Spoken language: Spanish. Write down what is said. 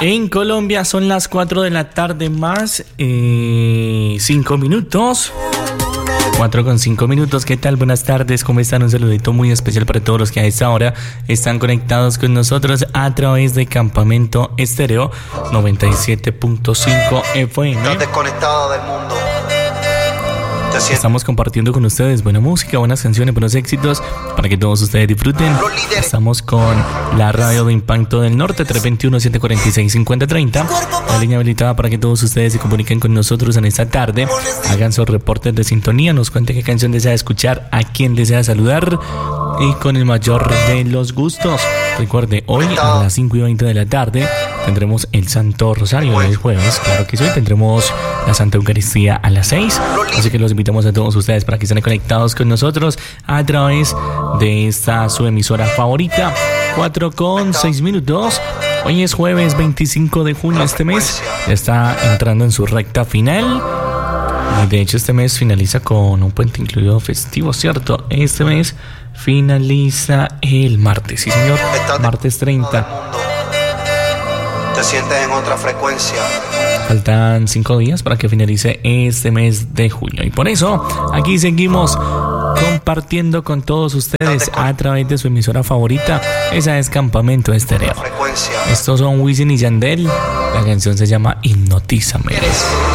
En Colombia son las 4 de la tarde más 5 minutos. 4:05. ¿Qué tal? Buenas tardes, ¿cómo están? Un saludito muy especial para todos los que a esta hora están conectados con nosotros a través de Campamento Estéreo 97.5 FM. Estás desconectado del mundo. Estamos compartiendo con ustedes buena música, buenas canciones, buenos éxitos para que todos ustedes disfruten. Estamos con la radio de Impacto del Norte 321-746-5030. La línea habilitada para que todos ustedes se comuniquen con nosotros en esta tarde. Hagan sus reportes de sintonía, nos cuenten qué canción desea escuchar, a quién desea saludar y con el mayor de los gustos. Recuerde, hoy a las 5:20 de la tarde tendremos el Santo Rosario, el jueves, claro que sí, tendremos la Santa Eucaristía a las 6, así que los invitamos a todos ustedes para que estén conectados con nosotros a través de esta su emisora favorita. 4:06. Hoy es jueves 25 de junio, este mes ya está entrando en su recta final. Y de hecho este mes finaliza con un puente incluido festivo, ¿cierto? Este mes finaliza el martes, sí señor, martes 30. Te sientes en otra frecuencia. Faltan 5 días para que finalice este mes de junio. Y por eso aquí seguimos compartiendo con todos ustedes a través de su emisora favorita. Esa es Campamento Estéreo. Estos son Wisin y Yandel. La canción se llama Hipnotízame.